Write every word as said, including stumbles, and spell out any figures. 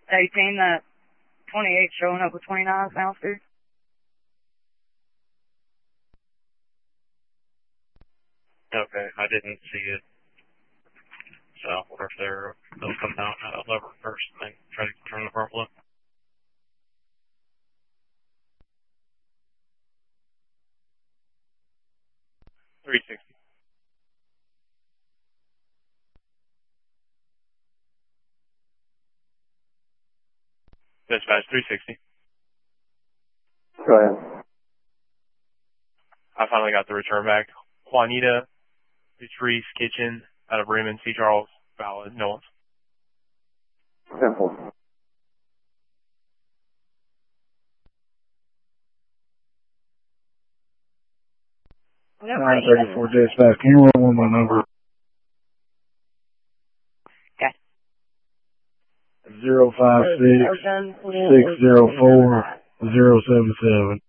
eighteen, that twenty-eight showing up with twenty-nine sounds good. Okay, I didn't see it. So, what if they're, they'll come down at a lever first and then try to turn the purple up? three sixty. Dispatch three sixty. Go ahead. I finally got the return back. Juanita, Patrice Kitchen, out of Raymond, C. Charles, valid, no one's. Simple. nine thirty-four dispatch. Can you run one my number? Okay. Zero five six six zero four zero seven seven.